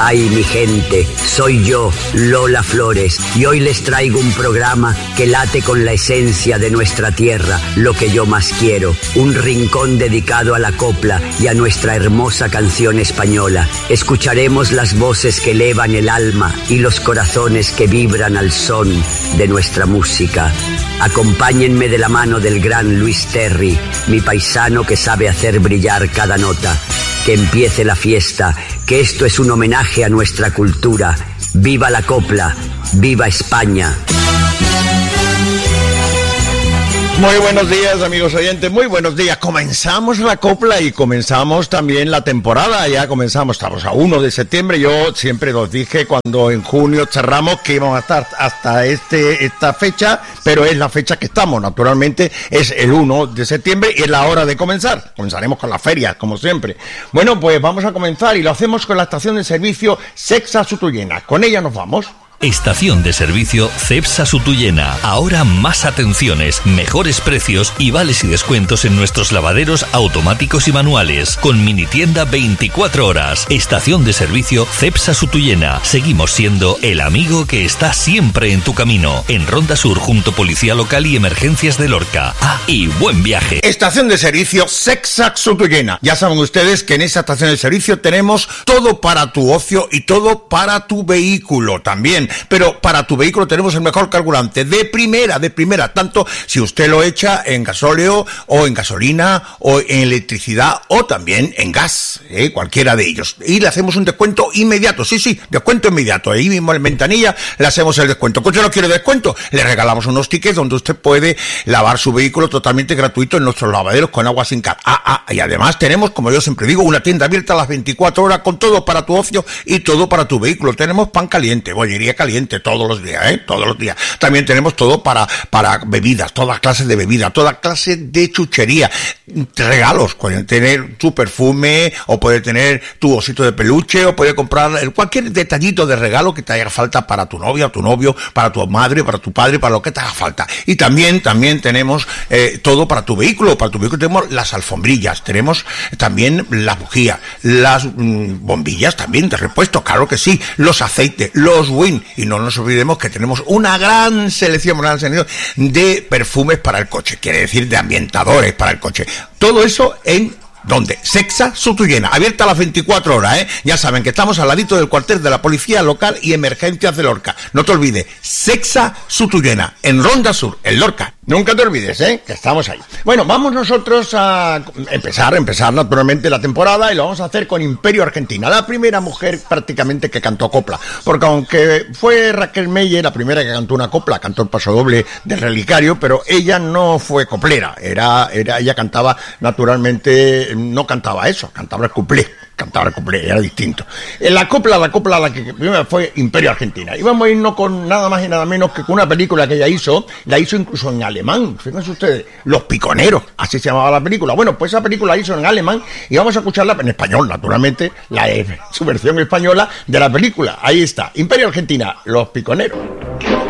Ay, mi gente, soy yo, Lola Flores, y hoy les traigo un programa que late con la esencia de nuestra tierra, lo que yo más quiero, un rincón dedicado a la copla y a nuestra hermosa canción española. Escucharemos las voces que elevan el alma y los corazones que vibran al son de nuestra música. Acompáñenme de la mano del gran Luis Terry, mi paisano que sabe hacer brillar cada nota. Que empiece la fiesta, que esto es un homenaje a nuestra cultura. ¡Viva la copla! ¡Viva España! Muy buenos días, amigos oyentes, muy buenos días. Comenzamos la copla y comenzamos también la temporada. Ya comenzamos, estamos a 1 de septiembre. Yo siempre os dije cuando en junio cerramos que íbamos a estar hasta esta fecha, pero es la fecha que estamos. Naturalmente es el 1 de septiembre y es la hora de comenzar. Comenzaremos con las ferias, como siempre. Bueno, pues vamos a comenzar y lo hacemos con la estación de servicio Cepsa Sutuyena. Con ella nos vamos. Estación de servicio Cepsa Sutuyena. Ahora más atenciones, mejores precios y vales y descuentos en nuestros lavaderos automáticos y manuales. Con mini tienda 24 horas. Estación de servicio Cepsa Sutuyena. Seguimos siendo el amigo que está siempre en tu camino. En Ronda Sur, junto Policía Local y Emergencias de Lorca. Y buen viaje. Estación de servicio Cepsa Sutuyena. Ya saben ustedes que en esa estación de servicio tenemos todo para tu ocio y todo para tu vehículo también. Pero para tu vehículo tenemos el mejor carburante de primera, tanto si usted lo echa en gasóleo o en gasolina o en electricidad o también en gas, cualquiera de ellos. Y le hacemos un descuento inmediato, sí, descuento inmediato. Ahí mismo en ventanilla le hacemos el descuento. ¿Que usted no quiere descuento? Le regalamos unos tickets donde usted puede lavar su vehículo totalmente gratuito en nuestros lavaderos con agua sin cal. Y además tenemos, como yo siempre digo, una tienda abierta a las 24 horas con todo para tu ocio y todo para tu vehículo. Tenemos pan caliente, bollería caliente todos los días, todos los días. También tenemos todo para bebidas, todas clases de bebidas, toda clase de chuchería, regalos. Pueden tener tu perfume o puede tener tu osito de peluche o puede comprar cualquier detallito de regalo que te haga falta para tu novia o tu novio, para tu madre, para tu padre, para lo que te haga falta. Y también tenemos todo para tu vehículo. Para tu vehículo tenemos las alfombrillas, tenemos también las bujías, las bombillas también de repuesto, claro que sí, los aceites, los Win. Y no nos olvidemos que tenemos una gran selección de perfumes para el coche, quiere decir de ambientadores para el coche. Todo eso en ¿dónde? Cepsa Sutuyena, abierta a las 24 horas, Ya saben que estamos al ladito del cuartel de la Policía Local y Emergencias de Lorca. No te olvides, Cepsa Sutuyena, en Ronda Sur, en Lorca. Nunca te olvides, que estamos ahí. Bueno, vamos nosotros a empezar naturalmente la temporada y lo vamos a hacer con Imperio Argentina, la primera mujer prácticamente que cantó copla. Porque aunque fue Raquel Meyer la primera que cantó una copla, cantó el pasodoble del Relicario, pero ella no fue coplera, ella cantaba naturalmente, no cantaba eso, cantaba el cuplé, era distinto. La copla la que primero fue Imperio Argentina. Y vamos a irnos con nada más y nada menos que con una película que ella hizo, la hizo incluso en alemán, fíjense ustedes, Los Piconeros, así se llamaba la película. Bueno, pues esa película la hizo en alemán y vamos a escucharla en español, naturalmente, su versión española de la película. Ahí está, Imperio Argentina, Los Piconeros.